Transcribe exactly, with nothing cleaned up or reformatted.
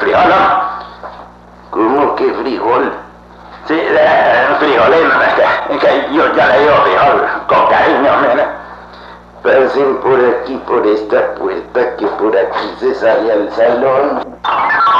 ¿Frijol no? ¿Cómo que frijol? Sí, eh, frijoles, es que yo ya le digo frijol, con cariño, nena. Pasen por aquí, por esta puerta, que por aquí se sale al salón.